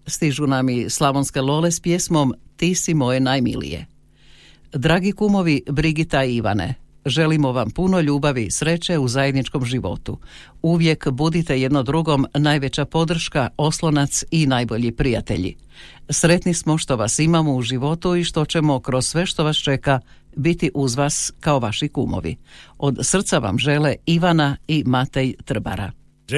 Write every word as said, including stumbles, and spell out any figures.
stižu nam i Slavonske Lole s pjesmom Ti si moje najmilije. Dragi kumovi Brigita i Ivane, želimo vam puno ljubavi i sreće u zajedničkom životu. Uvijek budite jedno drugom najveća podrška, oslonac i najbolji prijatelji. Sretni smo što vas imamo u životu i što ćemo kroz sve što vas čeka biti uz vas kao vaši kumovi. Od srca vam žele Ivana i Matej Trbara.